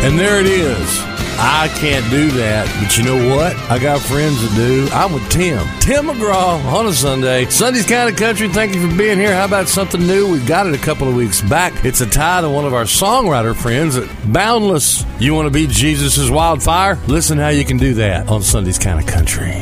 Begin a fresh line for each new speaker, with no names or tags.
And there it is. I can't do that, but you know what? I got friends that do. I'm with Tim McGraw on a Sunday. Sunday's Kind of Country. Thank you for being here. How about something new? We got it a couple of weeks back. It's a tie to one of our songwriter friends at Boundless. You want to be Jesus' wildfire? Listen how you can do that on Sunday's Kind of Country.